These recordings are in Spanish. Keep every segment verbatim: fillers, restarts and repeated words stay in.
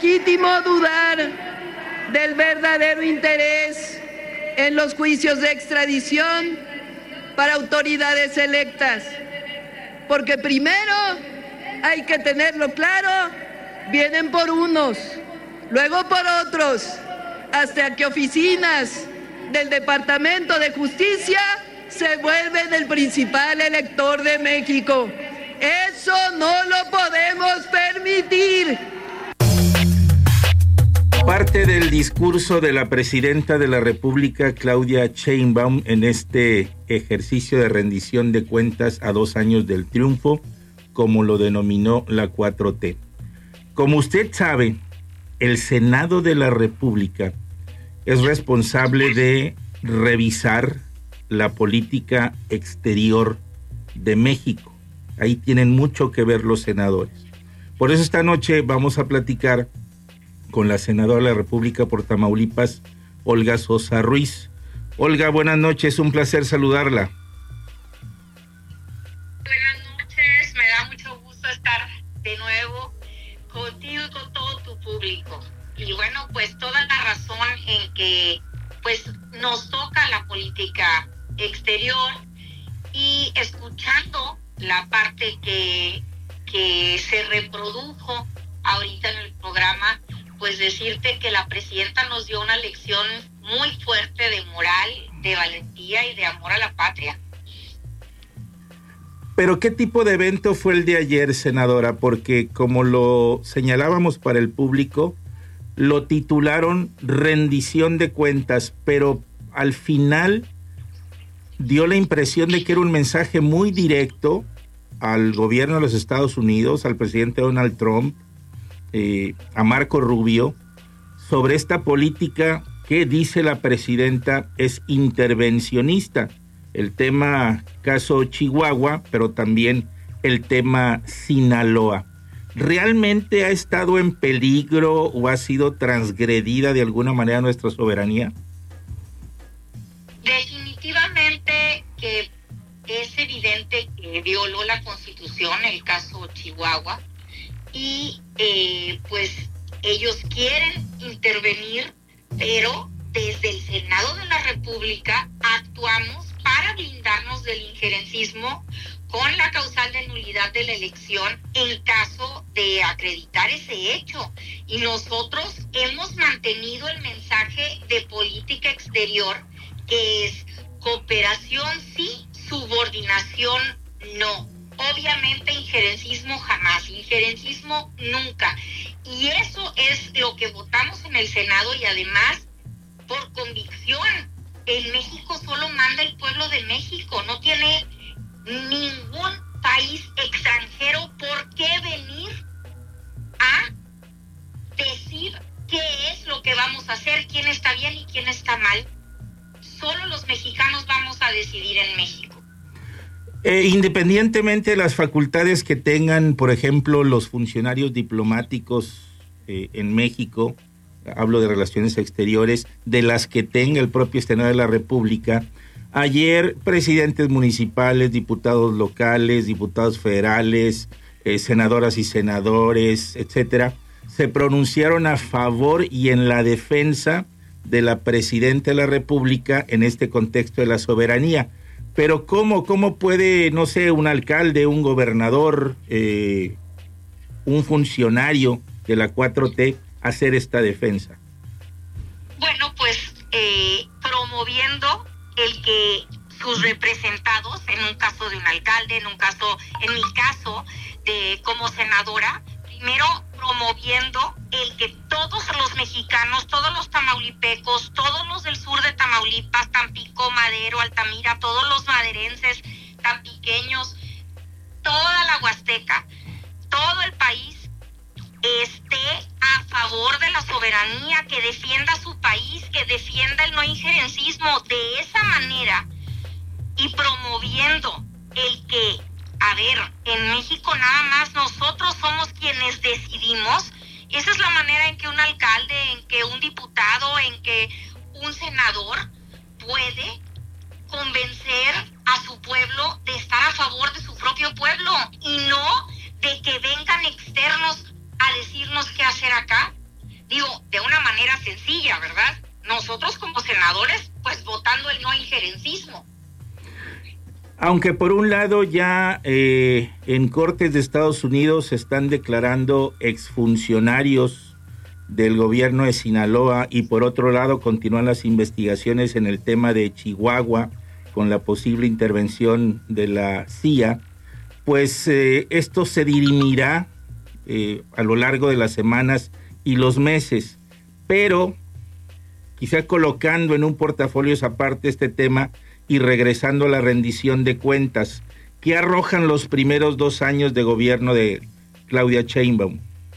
legítimo dudar del verdadero interés en los juicios de extradición para autoridades electas, porque primero hay que tenerlo claro, vienen por unos, luego por otros, hasta que oficinas del Departamento de Justicia se vuelven el principal elector de México. Eso no lo podemos permitir. Parte del discurso de la presidenta de la República, Claudia Sheinbaum, en este ejercicio de rendición de cuentas a dos años del triunfo, como lo denominó la cuatro T. Como usted sabe, el Senado de la República es responsable de revisar la política exterior de México. Ahí tienen mucho que ver los senadores. Por eso esta noche vamos a platicar con la senadora de la República por Tamaulipas, Olga Sosa Ruiz. Olga, buenas noches, un placer saludarla. Buenas noches, me da mucho gusto estar de nuevo contigo y con todo tu público. Y bueno, pues toda la razón en que pues nos toca la política exterior, y escuchando la parte que, que se reprodujo ahorita en el programa, pues decirte que la presidenta nos dio una lección muy fuerte de moral, de valentía y de amor a la patria. Pero ¿qué tipo de evento fue el de ayer, senadora? Porque como lo señalábamos para el público, lo titularon rendición de cuentas, pero al final dio la impresión de que era un mensaje muy directo al gobierno de los Estados Unidos, al presidente Donald Trump, Eh, a Marco Rubio, sobre esta política que, dice la presidenta, es intervencionista. El tema caso Chihuahua, pero también el tema Sinaloa. ¿Realmente ha estado en peligro o ha sido transgredida de alguna manera nuestra soberanía? Definitivamente que es evidente que violó la Constitución el caso Chihuahua. Y eh, pues ellos quieren intervenir, pero desde el Senado de la República actuamos para blindarnos del injerencismo con la causal de nulidad de la elección en caso de acreditar ese hecho. Y nosotros hemos mantenido el mensaje de política exterior, que es cooperación sí, subordinación no. Obviamente injerencismo jamás, injerencismo nunca. Y eso es lo que votamos en el Senado, y además por convicción. En México solo manda el pueblo de México, no tiene ningún país extranjero por qué venir a decir qué es lo que vamos a hacer, quién está bien y quién está mal. Solo los mexicanos vamos a decidir en México. Eh, independientemente de las facultades que tengan, por ejemplo, los funcionarios diplomáticos eh, en México, hablo de relaciones exteriores, de las que tenga el propio Senado de la República, ayer presidentes municipales, diputados locales, diputados federales, eh, senadoras y senadores, etcétera, se pronunciaron a favor y en la defensa de la presidenta de la República en este contexto de la soberanía. Pero ¿cómo, cómo puede, no sé, un alcalde, un gobernador, eh, un funcionario de la cuatro T hacer esta defensa? Bueno, pues eh, promoviendo el que sus representados, en un caso de un alcalde, en un caso, en mi caso, de como senadora, primero promoviendo el que todos los mexicanos, todos los tamaulipecos, todos los del sur de Tamaulipas, Tampico, Madero, Altamira, todos los maderenses, tampiqueños, toda la Huasteca, todo el país esté a favor de la soberanía, que defienda su país, que defienda el no injerencismo. De esa manera, y promoviendo el que, a ver, en México nada más nosotros somos quienes decidimos. Esa es la manera en que un alcalde, en que un diputado, en que un senador puede convencer a su pueblo de estar a favor de su propio pueblo, y no de que vengan externos a decirnos qué hacer acá. victoria, ¿verdad? Nosotros como senadores, pues votando el no injerencismo. Aunque por un lado ya eh, en cortes de Estados Unidos se están declarando exfuncionarios del gobierno de Sinaloa, y por otro lado continúan las investigaciones en el tema de Chihuahua con la posible intervención de la C I A, pues eh, esto se dirimirá eh, a lo largo de las semanas y los meses, pero quizá colocando en un portafolio aparte este tema y regresando a la rendición de cuentas, ¿qué arrojan los primeros dos años de gobierno de Claudia Sheinbaum?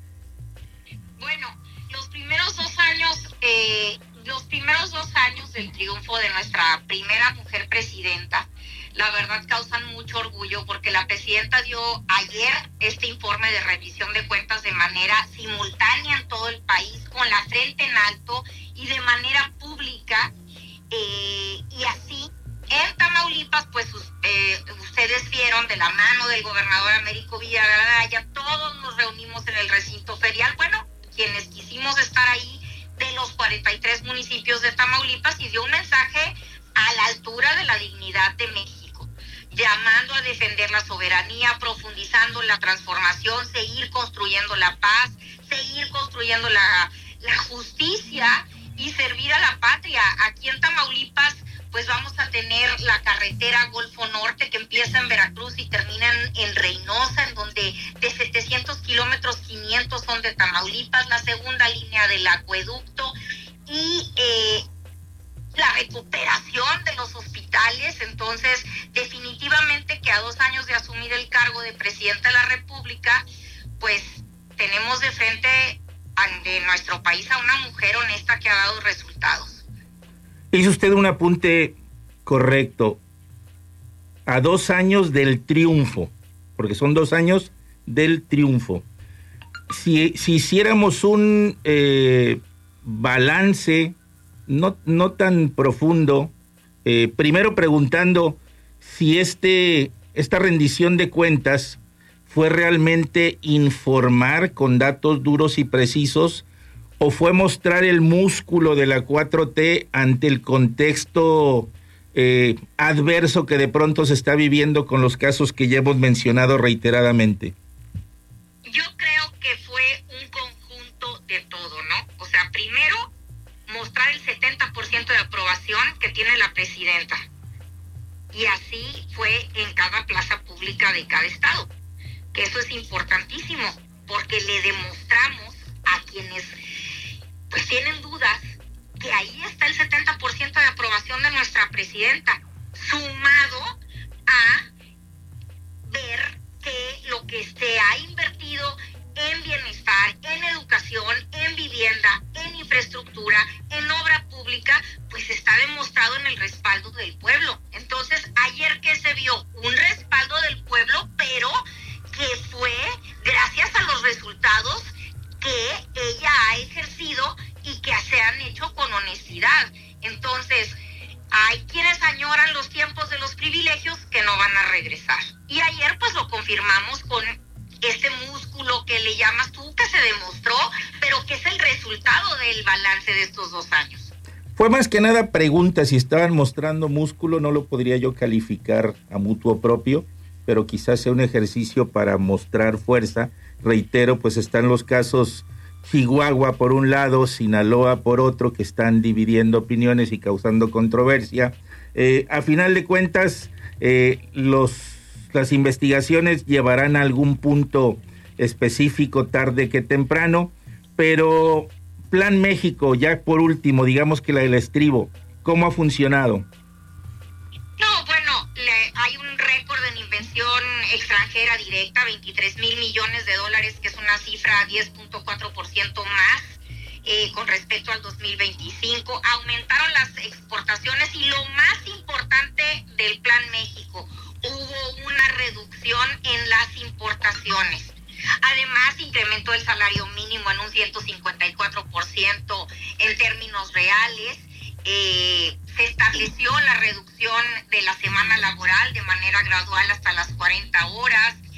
Bueno, los primeros dos años, eh, los primeros dos años del triunfo de nuestra primera mujer presidenta, la verdad causan mucho orgullo, porque la presidenta dio ayer este informe de rendición de cuentas de manera simultánea en todo el país, con la frente en alto y de manera pública, eh, y así en Tamaulipas, pues eh, ustedes vieron, de la mano del gobernador Américo Villaraya, todos nos reunimos en el recinto ferial, bueno, quienes quisimos estar ahí, de los cuarenta y tres municipios de Tamaulipas, y dio un mensaje a la altura de la dignidad de México, llamando a defender la soberanía, profundizando en la transformación, seguir construyendo la paz, seguir construyendo la, la justicia y servir a la patria. Aquí en Tamaulipas, pues vamos a tener la carretera Golfo Norte, que empieza en Veracruz y termina en, en Reynosa, en donde de setecientos kilómetros, quinientos son de Tamaulipas, la segunda línea del acueducto, y eh, la recuperación de los hospitales. Entonces, definitivamente que a dos años de asumir el cargo de presidenta de la República, pues tenemos de frente a, de nuestro país a una mujer honesta que ha dado resultados. Hizo usted un apunte correcto. A dos años del triunfo, porque son dos años del triunfo. Si, si hiciéramos un eh, balance no, no tan profundo, eh, primero preguntando si este, esta rendición de cuentas fue realmente informar con datos duros y precisos, o fue mostrar el músculo de la cuatro T ante el contexto eh, adverso que de pronto se está viviendo con los casos que ya hemos mencionado reiteradamente. Yo creo que fue un conjunto de todo, ¿no? O sea, primero, mostrar el setenta por ciento de aprobación que tiene la presidenta. Y así fue en cada plaza pública de cada estado. Que eso es importantísimo, porque le demostramos a quienes pues tienen dudas que ahí está el setenta por ciento de aprobación de nuestra presidenta, sumado a ver que lo que se ha invertido en bienestar, en educación, en vivienda, en infraestructura, en obra pública, pues está demostrado en el respaldo del pueblo. Entonces, ayer que se vio un respaldo del pueblo, pero que fue gracias a los resultados que ella ha ejercido y que se han hecho con honestidad. Entonces, hay quienes añoran los tiempos de los privilegios que no van a regresar. Y ayer pues lo confirmamos con este músculo que le llamas tú, que se demostró, pero que es el resultado del balance de estos dos años. Fue más que nada pregunta, si estaban mostrando músculo, no lo podría yo calificar a mutuo propio, pero quizás sea un ejercicio para mostrar fuerza. Reitero, pues están los casos Chihuahua por un lado, Sinaloa por otro, que están dividiendo opiniones y causando controversia. Eh, a final de cuentas, eh, los, las investigaciones llevarán a algún punto específico tarde que temprano, pero Plan México, ya por último, digamos que la del estribo, ¿cómo ha funcionado? No, bueno, le, hay un récord en inversión extranjera directa, veintitrés mil millones de dólares, que es una cifra diez punto cuatro por ciento más eh, con respecto al dos mil veinticinco. Aumentaron las exportaciones y lo más importante del Plan México, hubo una reducción en las importaciones. Además, incrementó el salario mínimo en un ciento cincuenta y cuatro por ciento en términos reales. Eh, se estableció la reducción de la semana laboral de manera gradual hasta las cuarenta horas.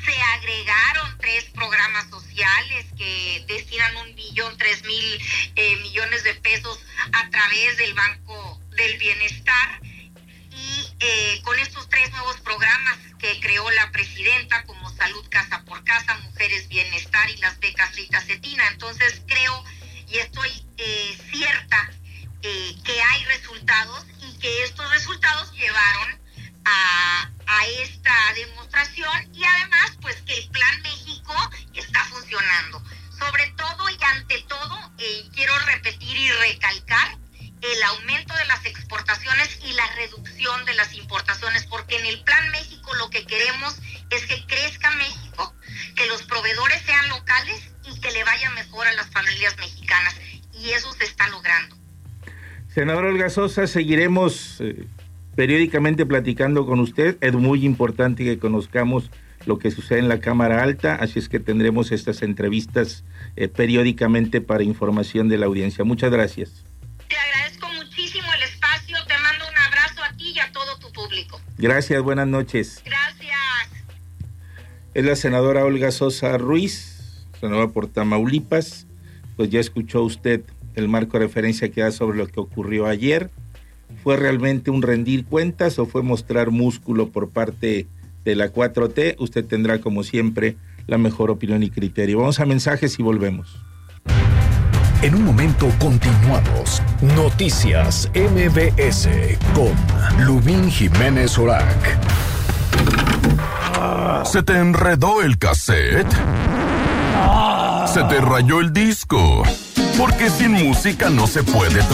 Se agregaron tres programas sociales que destinan un billón tres mil eh, millones de pesos a través del Banco del Bienestar. Y eh, con estos tres nuevos programas que creó la presidenta, como Salud Casa por Casa, Mujeres Bienestar y las becas Rita Cetina. Entonces creo y estoy eh, cierta eh, que hay resultados y que estos resultados llevaron a, a esta demostración, y además pues que el Plan México está funcionando. Sobre todo y ante todo, eh, quiero repetir y recalcar el aumento de las exportaciones y la reducción de las importaciones, porque en el Plan México lo que queremos es que crezca México, que los proveedores sean locales y que le vaya mejor a las familias mexicanas, y eso se está logrando. Senadora Olga Sosa, seguiremos eh, periódicamente platicando con usted. Es muy importante que conozcamos lo que sucede en la Cámara Alta, así es que tendremos estas entrevistas eh, periódicamente para información de la audiencia. Muchas gracias. Te agradezco muchísimo el espacio, te mando un abrazo a ti y a todo tu público. Gracias, buenas noches. Gracias. Es la senadora Olga Sosa Ruiz, senadora por Tamaulipas. Pues ya escuchó usted el marco de referencia que da sobre lo que ocurrió ayer. ¿Fue realmente un rendir cuentas o fue mostrar músculo por parte de la cuatro T? Usted tendrá, como siempre, la mejor opinión y criterio. Vamos a mensajes y volvemos. En un momento continuamos. Noticias M B S con Lubín Jiménez Orac. ¿Se te enredó el cassette? ¿Se te rayó el disco? Porque sin música no se puede trabajar.